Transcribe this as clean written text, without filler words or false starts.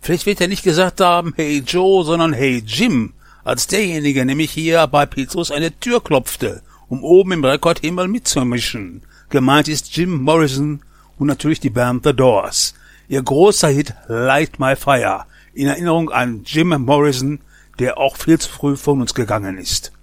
Vielleicht wird er nicht gesagt haben, hey Joe, sondern hey Jim, als derjenige nämlich hier bei Petrus eine Tür klopfte, um oben im Rekordhimmel mitzumischen. Gemeint ist Jim Morrison und natürlich die Band The Doors. Ihr großer Hit Light My Fire, in Erinnerung an Jim Morrison, der auch viel zu früh von uns gegangen ist.